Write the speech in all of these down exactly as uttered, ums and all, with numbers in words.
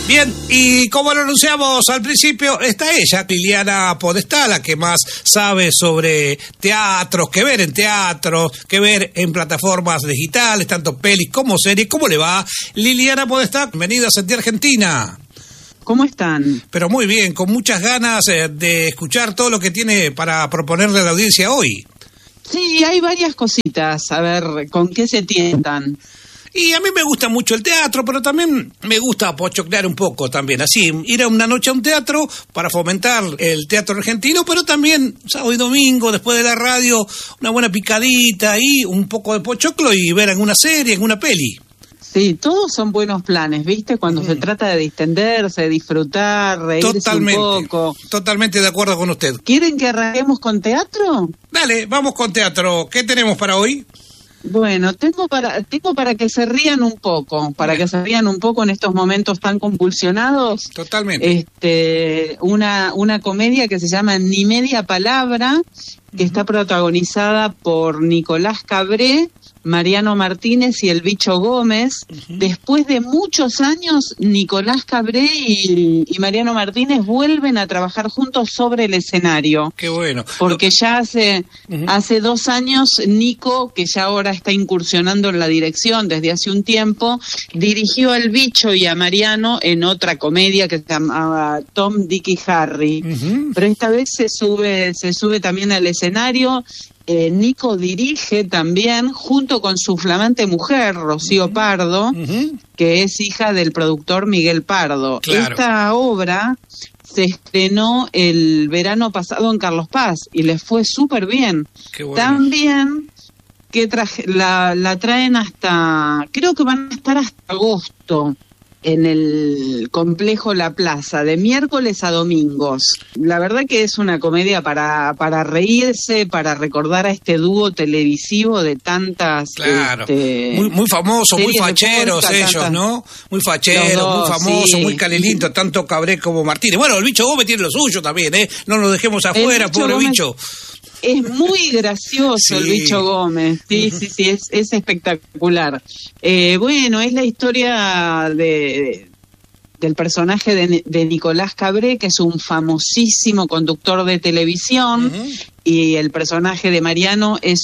Bien, y como lo anunciamos al principio, está ella, Liliana Podestá, la que más sabe sobre teatros, que ver en teatros, que ver en plataformas digitales, tanto pelis como series. ¿Cómo le va? Liliana Podestá, bienvenida a Sentir Argentina. ¿Cómo están? Pero muy bien, con muchas ganas eh, de escuchar todo lo que tiene para proponerle a la audiencia hoy. Sí, hay varias cositas, a ver, ¿con qué se tientan? Y a mí me gusta mucho el teatro, pero también me gusta pochoclear un poco también, así, ir a una noche a un teatro para fomentar el teatro argentino, pero también sábado y domingo, después de la radio, una buena picadita y un poco de pochoclo y ver alguna serie, alguna peli. Sí, todos son buenos planes, ¿viste? Cuando mm. se trata de distenderse, disfrutar, reírse totalmente, un poco. Totalmente de acuerdo con usted. ¿Quieren que arranquemos con teatro? Dale, vamos con teatro. ¿Qué tenemos para hoy? Bueno, tengo para tengo para que se rían un poco, para que se rían un poco en estos momentos tan convulsionados. Totalmente. Este, una una comedia que se llama Ni media palabra, que uh-huh. está protagonizada por Nicolás Cabré, Mariano Martínez y el Bicho Gómez. Uh-huh. Después de muchos años, Nicolás Cabré y, y Mariano Martínez vuelven a trabajar juntos sobre el escenario. Qué bueno. Porque ya hace, uh-huh. hace dos años, Nico, que ya ahora está incursionando en la dirección desde hace un tiempo, dirigió al Bicho y a Mariano en otra comedia que se llamaba Tom, Dick y Harry. Uh-huh. Pero esta vez se sube, se sube también al escenario. Eh, Nico dirige también junto con su flamante mujer, Rocío uh-huh. Pardo, uh-huh. que es hija del productor Miguel Pardo. Claro. Esta obra se estrenó el verano pasado en Carlos Paz y les fue súper bien. Qué bueno. También que traje, la, la traen hasta, creo que van a estar hasta agosto en el complejo La Plaza, de miércoles a domingos. La verdad que es una comedia para para reírse, para recordar a este dúo televisivo de tantas... Claro, este, muy, muy famosos, muy facheros porca, ellos, tantas, ¿no? Muy facheros, dos, muy famosos, sí. muy calilintos, tanto Cabré como Martínez. Bueno, el Bicho Gómez tiene lo suyo también, ¿eh? No lo dejemos afuera, pobre Gómez. Bicho. Es muy gracioso sí. el Bicho Gómez, sí, sí, sí, es, es espectacular. Eh, bueno, es la historia de, de del personaje de, de Nicolás Cabré, que es un famosísimo conductor de televisión, uh-huh. y el personaje de Mariano es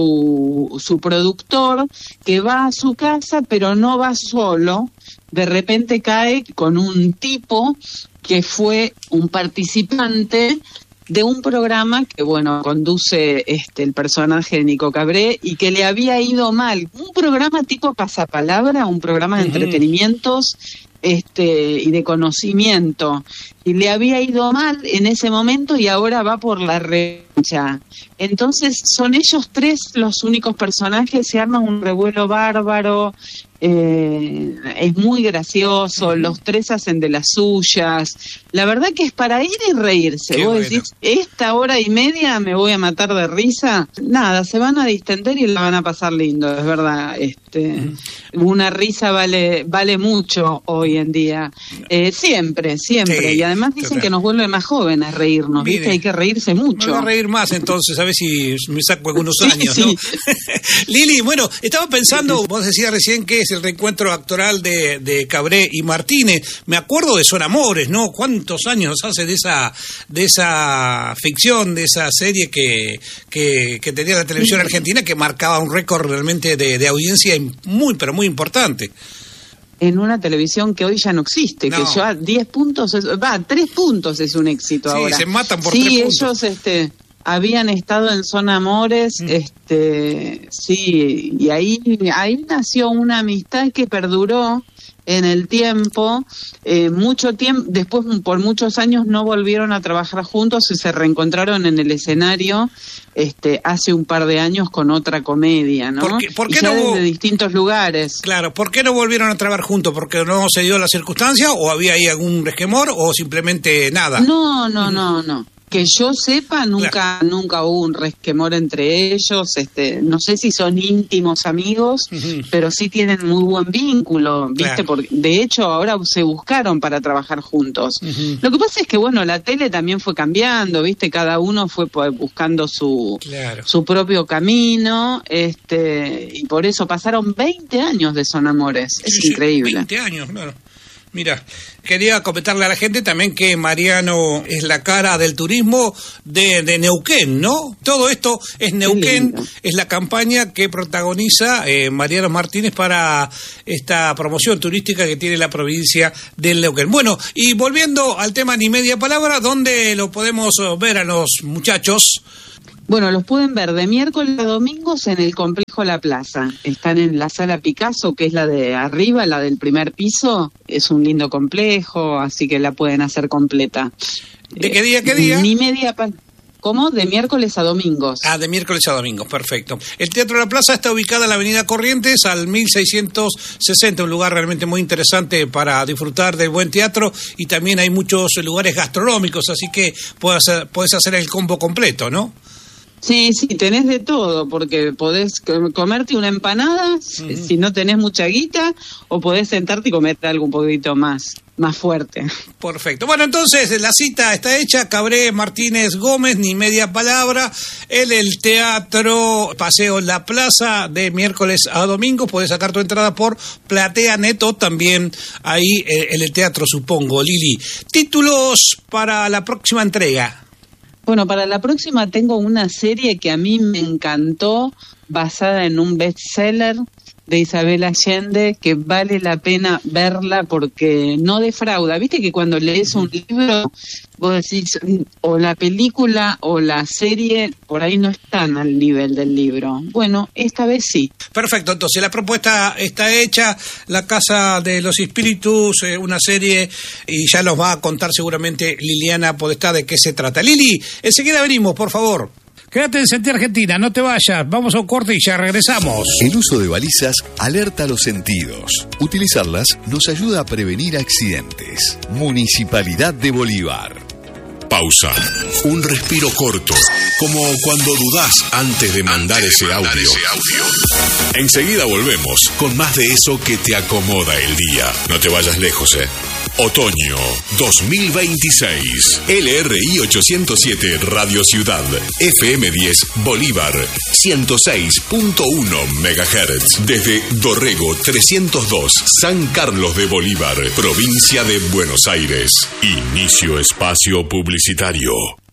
su, su productor, que va a su casa, pero no va solo. De repente cae con un tipo que fue un participante de un programa que, bueno, conduce este el personaje de Nico Cabré y que le había ido mal. Un programa tipo pasapalabra, un programa de uh-huh. entretenimientos este y de conocimiento. Y le había ido mal en ese momento y ahora va por la revancha. Entonces son ellos tres los únicos personajes, se arma un revuelo bárbaro. Eh, es muy gracioso, uh-huh. los tres hacen de las suyas. La verdad que es para ir y reírse. Qué Vos bueno. decís, esta hora y media me voy a matar de risa. Nada, se van a distender y la van a pasar lindo, es verdad. Este, uh-huh. Una risa vale vale mucho hoy en día. Eh, siempre, siempre. Sí, y además dicen total. que nos vuelve más jóvenes reírnos. Mire, ¿viste? Hay que reírse mucho. Voy a reír más entonces, a ver si me saco algunos años, sí, ¿no? Sí. Lili, bueno, estaba pensando, sí. vos decías recién que es el reencuentro actoral de, de Cabré y Martínez. Me acuerdo de Son Amores, ¿no? ¿Cuántos años hace de esa de esa ficción, de esa serie que, que, que tenía la televisión argentina, que marcaba un récord realmente de, de audiencia muy, pero muy importante? En una televisión que hoy ya no existe, no. que ya diez puntos, va, tres puntos es un éxito sí, ahora. Sí, se matan por sí, tres puntos. Sí, ellos, este... habían estado en Son Amores, mm. este, sí, y ahí, ahí nació una amistad que perduró en el tiempo, eh, mucho tiempo, después por muchos años no volvieron a trabajar juntos y se reencontraron en el escenario, este, hace un par de años con otra comedia, ¿no? ¿Por qué, por qué y ya no desde distintos lugares. Claro, ¿por qué no volvieron a trabajar juntos? ¿Porque no se dio la circunstancia o había ahí algún resquemor o simplemente nada? No, no, no, no. Que yo sepa, nunca claro. nunca hubo un resquemor entre ellos. Este, no sé si son íntimos amigos, uh-huh. pero sí tienen muy buen vínculo, ¿viste? Claro. Porque, de hecho, ahora se buscaron para trabajar juntos. Uh-huh. Lo que pasa es que, bueno, la tele también fue cambiando, ¿viste? Cada uno fue pues, buscando su, claro. su propio camino, este, y por eso pasaron veinte años de Son Amores. Es sí, increíble. veinte años, claro. Mira, quería comentarle a la gente también que Mariano es la cara del turismo de, de Neuquén, ¿no? Todo esto es Neuquén, es la campaña que protagoniza eh, Mariano Martínez para esta promoción turística que tiene la provincia del Neuquén. Bueno, y volviendo al tema Ni Media Palabra, ¿dónde lo podemos ver a los muchachos? Bueno, los pueden ver de miércoles a domingos en el complejo La Plaza. Están en la sala Picasso, que es la de arriba, la del primer piso. Es un lindo complejo, así que la pueden hacer completa. ¿De qué día, qué día? Ni media palabra. ¿Cómo? De miércoles a domingos. Ah, de miércoles a domingos, perfecto. El Teatro La Plaza está ubicado en la avenida Corrientes, al mil seiscientos sesenta, un lugar realmente muy interesante para disfrutar del buen teatro, y también hay muchos lugares gastronómicos, así que puedes hacer, puedes hacer el combo completo, ¿no? Sí, sí, tenés de todo, porque podés comerte una empanada, uh-huh. si no tenés mucha guita, o podés sentarte y comerte algo un poquito más, más fuerte. Perfecto. Bueno, entonces la cita está hecha. Cabré, Martínez, Gómez, Ni Media Palabra, en el Teatro Paseo La Plaza, de miércoles a domingo. Podés sacar tu entrada por Platea Neto, también ahí eh, en el teatro, supongo. Lili, títulos para la próxima entrega. Bueno, para la próxima tengo una serie que a mí me encantó, basada en un bestseller de Isabel Allende, que vale la pena verla porque no defrauda. Viste que cuando lees un libro, vos decís, o la película o la serie, por ahí no están al nivel del libro. Bueno, esta vez sí. Perfecto, entonces la propuesta está hecha, La Casa de los Espíritus, eh, una serie, y ya nos va a contar seguramente Liliana Podestá de qué se trata. Lili, enseguida venimos, por favor. Quédate en Sentir Argentina, no te vayas, vamos a un corte y ya regresamos. El uso de balizas alerta los sentidos. Utilizarlas nos ayuda a prevenir accidentes. Municipalidad de Bolívar. Pausa. Un respiro corto, como cuando dudás antes de mandar ese audio. Enseguida volvemos con más de eso que te acomoda el día. No te vayas lejos, ¿eh? Otoño dos mil veintiséis. L R I ochocientos siete Radio Ciudad. F M diez Bolívar. ciento seis punto uno megahertz. Desde Dorrego trescientos dos. San Carlos de Bolívar. Provincia de Buenos Aires. Inicio espacio publicitario.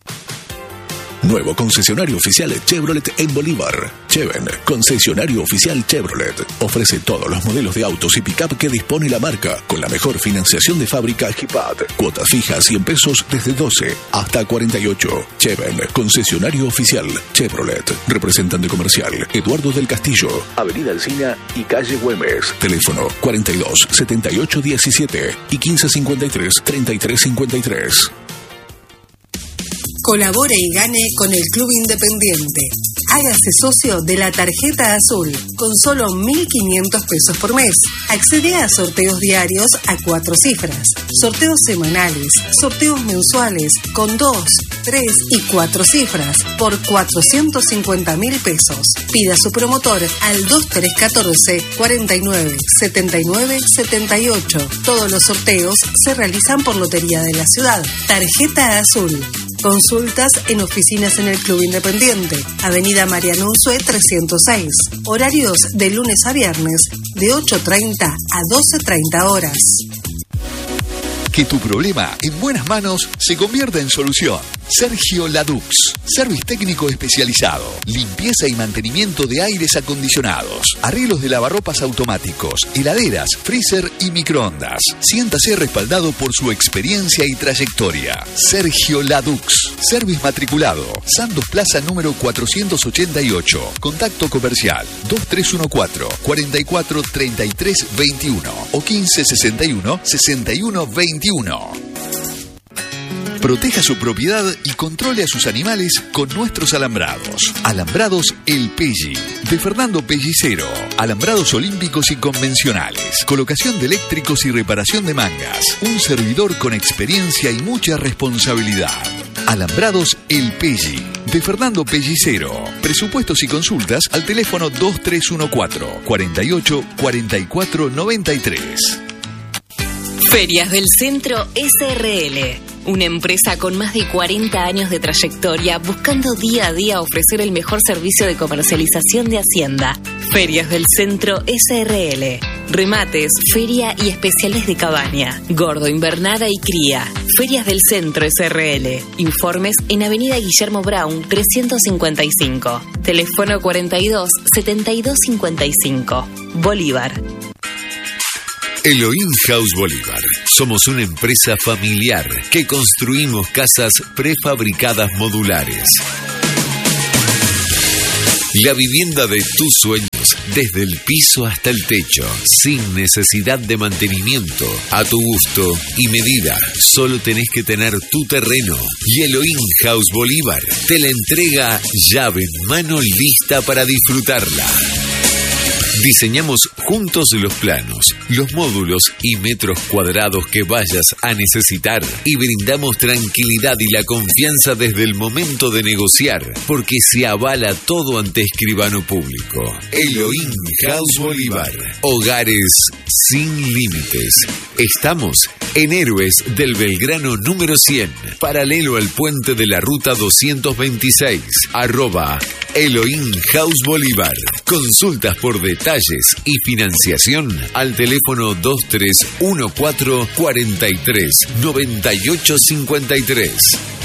Nuevo concesionario oficial Chevrolet en Bolívar. Cheven, concesionario oficial Chevrolet. Ofrece todos los modelos de autos y pick-up que dispone la marca, con la mejor financiación de fábrica G P A D. Cuotas fijas cien pesos desde doce hasta cuarenta y ocho. Cheven, concesionario oficial Chevrolet. Representante comercial Eduardo del Castillo, Avenida Alsina y calle Güemes. Teléfono cuarenta y dos, setenta y ocho diecisiete y quince cincuenta y tres, treinta y tres cincuenta y tres. Colabore y gane con el Club Independiente. Hágase socio de la Tarjeta Azul con solo mil quinientos pesos por mes. Accede a sorteos diarios a cuatro cifras, sorteos semanales, sorteos mensuales con dos, tres y cuatro cifras por cuatrocientos cincuenta mil pesos. Pida a su promotor al dos tres uno cuatro, cuarenta y nueve, setenta y nueve, setenta y ocho. Todos los sorteos se realizan por Lotería de la Ciudad. Tarjeta Azul. Consultas en oficinas en el Club Independiente, Avenida Mariano Unzué trescientos seis. Horarios de lunes a viernes, de ocho treinta a doce treinta horas. Que tu problema en buenas manos se convierta en solución. Sergio Ladux, service técnico especializado, limpieza y mantenimiento de aires acondicionados, arreglos de lavarropas automáticos, heladeras, freezer y microondas. Siéntase respaldado por su experiencia y trayectoria. Sergio Ladux, service matriculado, Santos Plaza número cuatrocientos ochenta y ocho. Contacto comercial dos tres uno cuatro, cuarenta y cuatro, treinta y tres veintiuno o quince sesenta y uno, sesenta y uno veintiuno. Proteja su propiedad y controle a sus animales con nuestros alambrados. Alambrados El Pelli, de Fernando Pellicero. Alambrados olímpicos y convencionales. Colocación de eléctricos y reparación de mangas. Un servidor con experiencia y mucha responsabilidad. Alambrados El Pelli, de Fernando Pellicero. Presupuestos y consultas al teléfono dos tres uno cuatro, cuarenta y ocho, cuarenta y cuatro noventa y tres. Ferias del Centro S R L, una empresa con más de cuarenta años de trayectoria buscando día a día ofrecer el mejor servicio de comercialización de Hacienda. Ferias del Centro S R L. Remates, feria y especiales de cabaña. Gordo, invernada y cría. Ferias del Centro S R L. Informes en Avenida Guillermo Brown, trescientos cincuenta y cinco. Teléfono cuarenta y dos, setenta y dos cincuenta y cinco. Bolívar. Elohim House Bolívar. Somos una empresa familiar que construimos casas prefabricadas modulares. La vivienda de tus sueños, desde el piso hasta el techo, sin necesidad de mantenimiento, a tu gusto y medida. Solo tenés que tener tu terreno. Y Elohim House Bolívar te la entrega llave en mano, lista para disfrutarla. Diseñamos juntos los planos, los módulos y metros cuadrados que vayas a necesitar y brindamos tranquilidad y la confianza desde el momento de negociar, porque se avala todo ante escribano público. Elohim House Bolívar. Hogares sin límites. Estamos en Héroes del Belgrano número cien, paralelo al puente de la ruta doscientos veintiséis, arroba Elohim House Bolívar. Consultas por detalles y financiación al teléfono dos tres uno cuatro, cuatro tres, nueve ocho cinco tres.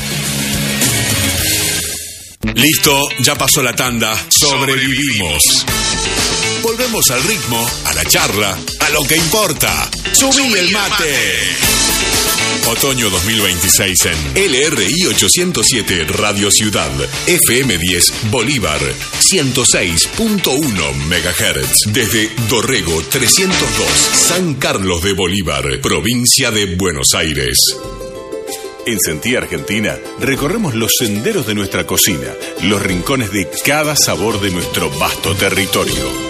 Listo, ya pasó la tanda, sobrevivimos. Volvemos al ritmo, a la charla, a lo que importa. ¡Subí el mate! Otoño dos mil veintiséis en L R I ochocientos siete Radio Ciudad, F M diez Bolívar, ciento seis punto uno megahertz. Desde Dorrego trescientos dos, San Carlos de Bolívar, provincia de Buenos Aires. En Sentí Argentina recorremos los senderos de nuestra cocina, los rincones de cada sabor de nuestro vasto territorio.